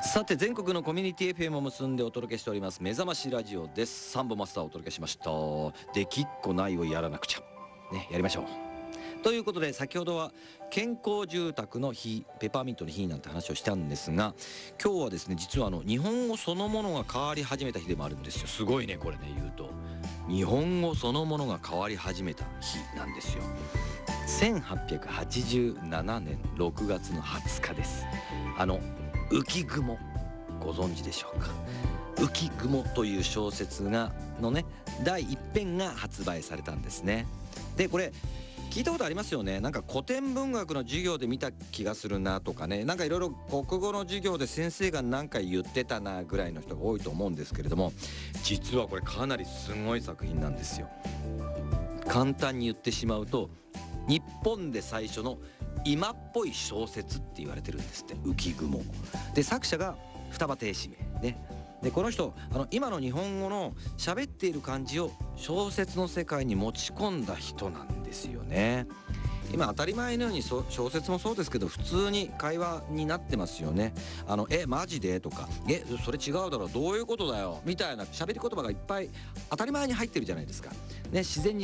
さて全国のコミュニティ FM を結んでお届けしております目覚ましラジオです。サンボマスターをお届けしました。できっこないをやらなくちゃね、やりましょうということで、先ほどは健康住宅の日、ペパーミントの日なんて話をしたんですが、今日はですね、実は日本語そのものが変わり始めた日でもあるんですよ。すごいね、これね、言うと日本語そのものが変わり始めた日なんですよ。1887年6月の20日です。浮雲、ご存知でしょうか。浮雲という小説のね、第一編が発売されたんですね。でこれ聞いたことありますよね。なんか古典文学の授業で見た気がするなとかね、なんかいろいろ国語の授業で先生が何か言ってたなぐらいの人が多いと思うんですけれども、実はこれかなりすごい作品なんですよ。簡単に言ってしまうと、日本で最初の今っぽい小説って言われてるんですって、浮雲で、作者が双葉亭四明ね。でこの人今の日本語の喋っている感じを小説の世界に持ち込んだ人なんですよね。今当たり前のように小説もそうですけど、普通に会話になってますよね。マジでとか、それ違うだろう、どういうことだよみたいな喋り言葉がいっぱい当たり前に入ってるじゃないですかね。自然に